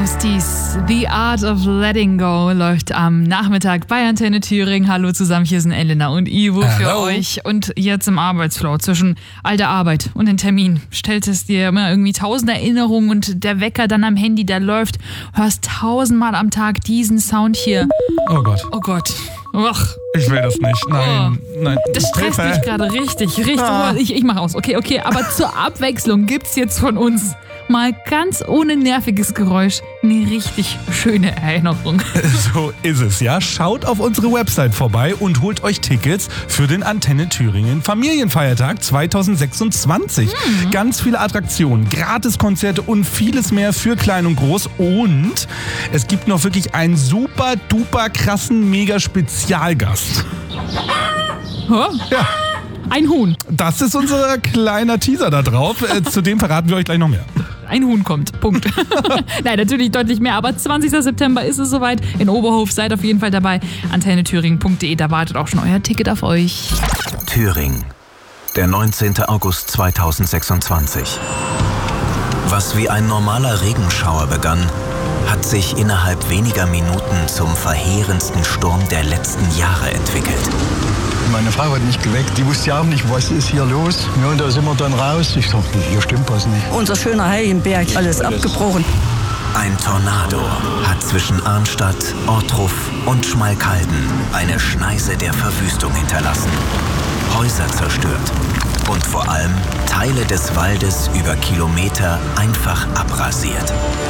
Hosties, The Art of Letting Go läuft am Nachmittag bei Antenne Thüringen. Hallo zusammen, hier sind Elena und Ivo für euch. Und jetzt im Arbeitsflow zwischen alter Arbeit und den Termin stellt es dir immer irgendwie 1000 Erinnerungen und der Wecker dann am Handy, der läuft, hörst 1000-mal am Tag diesen Sound hier. Oh Gott. Oh Gott. Och. Ich will das nicht. Nein, nein. Das stresst mich gerade richtig. Ich mach aus. Okay. Aber zur Abwechslung gibt's jetzt von uns mal ganz ohne nerviges Geräusch eine richtig schöne Erinnerung. So ist es, ja. Schaut auf unsere Website vorbei und holt euch Tickets für den Antenne Thüringen Familienfeiertag 2026. Ganz viele Attraktionen, Gratiskonzerte und vieles mehr für klein und groß. Und es gibt noch wirklich einen super duper krassen mega Spezialgast. Oh? Ja. Ein Huhn. Das ist unser kleiner Teaser da drauf. Zu dem verraten wir euch gleich noch mehr. Ein Huhn kommt. Punkt. Nein, natürlich deutlich mehr, aber 20. September ist es soweit. In Oberhof seid auf jeden Fall dabei. AntenneThüringen.de, da wartet auch schon euer Ticket auf euch. Thüringen, der 19. August 2026. Was wie ein normaler Regenschauer begann, hat sich innerhalb weniger Minuten zum verheerendsten Sturm der letzten Jahre entwickelt. Meine Frau hat mich geweckt, die wusste ja auch nicht, was ist hier los. Ja, und da sind wir dann raus. Ich dachte, hier stimmt was nicht. Unser schöner Heiligenberg, alles abgebrochen. Ein Tornado hat zwischen Arnstadt, Ortruf und Schmalkalden eine Schneise der Verwüstung hinterlassen. Häuser zerstört und vor allem Teile des Waldes über Kilometer einfach abrasiert.